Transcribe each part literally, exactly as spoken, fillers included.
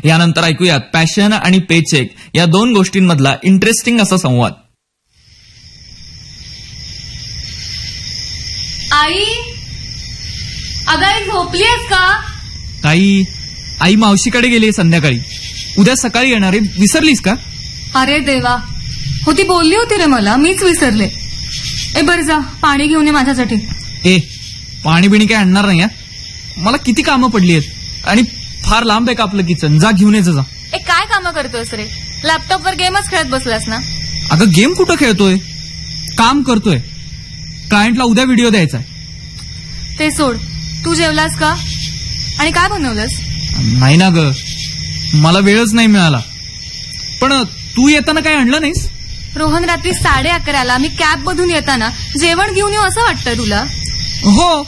यानंतर ऐकूयात पॅशन आणि पेचेक या दोन गोष्टींमधला इंटरेस्टिंग असा संवाद. आई, अगं आई झोपलीयस का? ताई, आई मावशीकडे गेली संध्याकाळी. उद्या सकाळी येणार आहे, विसरलीस का? अरे देवा, हो ती बोलली होती रे मला, मीच विसरले. ए बरं जा, पाणी घेऊन ये माझ्यासाठी. ए, पाणी बिणी काय आणणार नाही. मला किती कामं पडली आहेत आणि फार लांब आहे का आपलं किचन. जा घेऊन यायचं जा. ए काय कामं करतोयस रे? लॅपटॉपवर गेमच खेळत बसलास ना? अगं गेम कुठं खेळतोय, काम करतोय. क्लायंटला उद्या व्हिडिओ द्यायचा आहे. ते सोड, तू जेवलास का? आणि काय बनवलंस? नाही ना ग, मला वेळच नाही मिळाला. पण तू येताना काय आणलं नाहीस? रोहन, रात्री साडे अकराला मी कॅब मधून येताना जेवण घेऊन येऊ असं वाटतंय तुला? हो,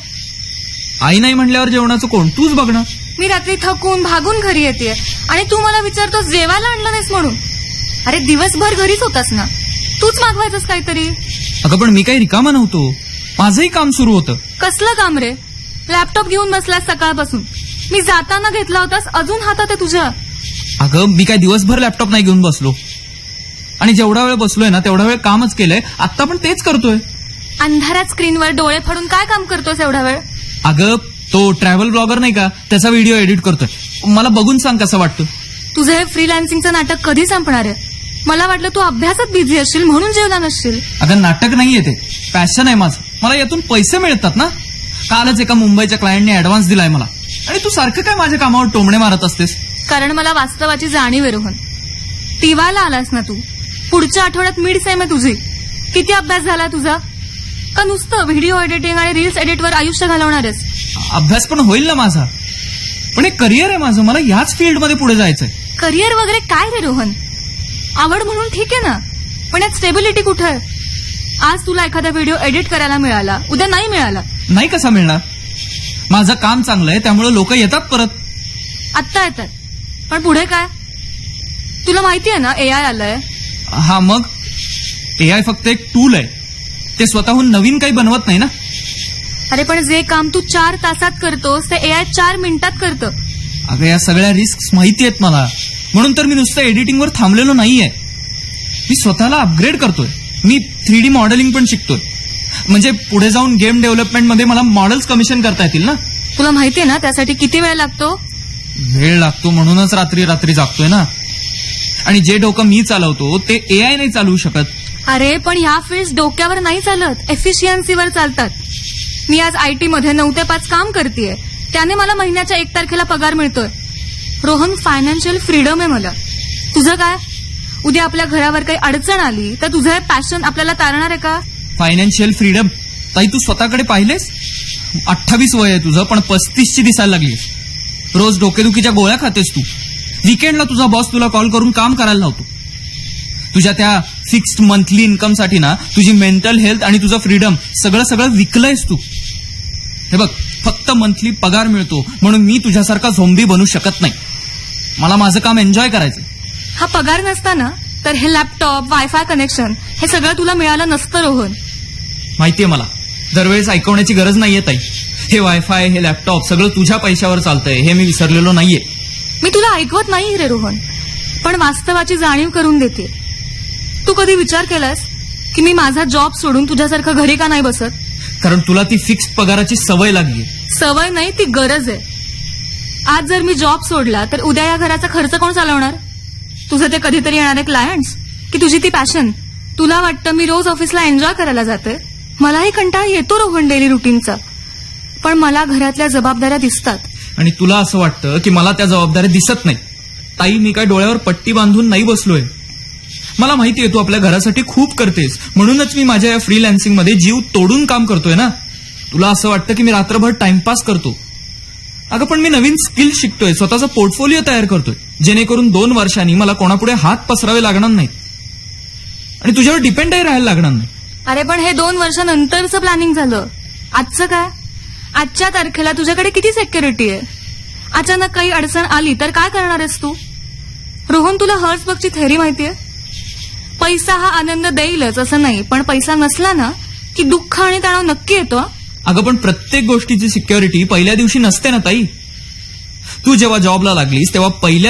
आई नाही म्हणल्यावर जेवणाचं कोण, तूच बघ ना. मी रात्री थकून भागून घरी येते आणि तू मला विचारतोस जेवायला आणलं नाहीस म्हणून. अरे दिवसभर घरीच होतास ना, तूच मागवायचंस काहीतरी. अगं पण मी काही रिकामा नव्हतो, माझंही काम सुरू होतं. कसलं काम रे? लॅपटॉप घेऊन बसलास सकाळपासून. मी जाताना घेतला होतास, अजून हातात आहे तुझ्या. अगं मी काय दिवसभर लॅपटॉप नाही घेऊन बसलो, आणि जेवढा वेळ बसलोय ना तेवढा वेळ कामच केलंय. आता पण तेच करतोय. अंधारात स्क्रीनवर डोळे फाडून काय काम करतोस एवढा वेळ? अगं तो ट्रॅव्हल ब्लॉगर नाही का, त्याचा व्हिडिओ एडिट करतोय. मला बघून सांग कसं वाटतं. तुझं हे फ्रीलान्सिंगचं नाटक कधी संपणार आहे? मला वाटलं तू अभ्यासात बिझी असशील म्हणून जेवला नसशील. अगं नाटक नाहीये ते, पॅशन आहे माझं. मला यातून पैसे मिळतात ना. कालच एका मुंबईच्या क्लायंटने ऍडव्हान्स दिलाय मला. आणि तू सारखं काय माझ्या कामावर टोमणे मारत असतेस? कारण मला वास्तवाची जाणीव आहे रोहन. टीवायला आलास ना तू. पुढच्या आठवड्यात मिड सेम आहे तुझी. किती अभ्यास झाला तुझा? का नुसतं व्हिडिओ एडिटिंग आणि रील्स एडिटवर आयुष्य घालवणारच? अभ्यास पण होईल ना माझा, पण एक करिअर आहे माझं. मला याच फील्डमध्ये पुढे जायचंय. करिअर वगैरे काय रे रोहन? आवड म्हणून ठीक आहे ना, पण यात स्टेबिलिटी कुठे आहे? आज तुला एखादा व्हिडिओ एडिट करायला मिळाला, उद्या नाही मिळाला. नाही कसा मिळणार? माझं काम चांगलं आहे त्यामुळे लोक येतात परत. आत्ता येतात, पण पुढे काय? तुला माहिती आहे ना एआय आलंय. हा मग एआय फक्त एक टूल आहे, ते स्वतःहून नवीन काही बनवत नाही ना. अरे पण जे काम तू चार तासात करतोस ते एआय चार मिनिटात करतं. अगं या सगळ्या रिस्क माहिती आहेत मला, म्हणून तर मी नुसतं एडिटिंगवर थांबलेलो नाहीये. मी स्वतःला अपग्रेड करतोय. मी थ्री डी मॉडेलिंग पण शिकतोय, म्हणजे पुढे जाऊन गेम डेव्हलपमेंटमध्ये मला मॉडेल्स कमिशन करता येतील ना. तुला माहितीये ना त्यासाठी किती वेळ लागतो? वेळ लागतो म्हणूनच रात्री रात्री जागतोय ना. आणि जे डोकं मी चालवतो ते एआय नाही चालवू शकत. अरे पण ह्या फील्ड डोक्यावर नाही चालत, एफिशियन्सीवर चालतात. मी आज आयटी मध्ये नऊ ते पाच काम करतेय, त्याने मला महिन्याच्या एक तारखेला पगार मिळतोय. रोहन, फायनान्शियल फ्रीडम आहे मला. तुझं काय? उद्या आपल्या घरावर काही अडचण आली तर तुझं हे पॅशन आपल्याला तारणार आहे का? Financial freedom? ताई तू स्वतःकडे पाहिलेस? अठ्ठावीस वय आहे तुझं, पण पस्तीसची दिसायला लागलीस. रोज डोकेदुखीच्या गोळ्या खातेस तू. विकेंडला तुझा बॉस तुला कॉल करून काम करायला लावतो. तुझ्या त्या फिक्स्ड मंथली इन्कमसाठी ना तुझी मेंटल हेल्थ आणि तुझं फ्रीडम सगळं सगळं विकलंयस तू. हे बघ, फक्त मंथली पगार मिळतो म्हणून मी तुझ्यासारखा झोंबी बनू शकत नाही. मला माझं काम एन्जॉय करायचं. हा पगार नसताना तर हे लॅपटॉप, वायफाय कनेक्शन हे सगळं तुला मिळालं नसतं रोहन. माहितीये मला, दरवेळेस ऐकवण्याची गरज नाहीये ताई. हे वायफाय, हे लॅपटॉप सगळं तुझ्या पैशावर चालतंय, हे मी विसरलेलो नाहीये. मी तुला ऐकवत नाही रे रोहन, पण वास्तवाची जाणीव करून देते. तू कधी विचार केलास की मी माझा जॉब सोडून तुझ्यासारखं घरी का नाही बसत? कारण तुला ती फिक्स पगाराची सवय लागली. सवय नाही, ती गरज आहे. आज जर मी जॉब सोडला तर उद्या या घराचा खर्च कोण चालवणार? तुझं ते कधीतरी येणारे क्लायंट्स की तुझी ती पॅशन? तुला वाटतं मी रोज ऑफिसला एन्जॉय करायला जाते? मलाही कंटाळा येतो रोहन डेली रुटीनचा, पण मला घरातल्या जबाबदाऱ्या दिसतात. आणि तुला असं वाटतं की मला त्या जबाबदाऱ्या दिसत नाही. ताई, मी काय डोळ्यावर पट्टी बांधून नाही बसलोय. मला माहितीये तू आपल्या घरासाठी खूप करतेस, म्हणूनच मी माझ्या या फ्रीलान्सिंगमध्ये जीव तोडून काम करतोय ना. तुला असं वाटतं की मी रात्रभर टाइमपास करतो. अगं पण मी नवीन स्किल शिकतोय, स्वतःचा पोर्टफोलिओ तयार करतोय, जेणेकरून दोन वर्षांनी मला कोणापुढे हात पसरावे लागणार नाहीत आणि तुझ्यावर डिपेंडही राहायला लागणार नाही. अरे पण हे दोन वर्षानंतरचं प्लॅनिंग झालं. आजचं काय? आजच्या तारखेला तुझ्याकडे किती सिक्युरिटी आहे? अचानक काही अडचण आली तर काय करणार आहेस तू? रोहन, तुला हर्ट्सबर्गची थेअरी माहितीये? पैसा हा आनंद देईलच असं नाही, पण पैसा नसला ना की दुःख आणि तणाव नक्की येतो. अगं पण प्रत्येक गोष्टीची सिक्युरिटी पहिल्या दिवशी नसते ना ताई. तू जेव्हा जॉबला लागलीस तेव्हा पहिल्या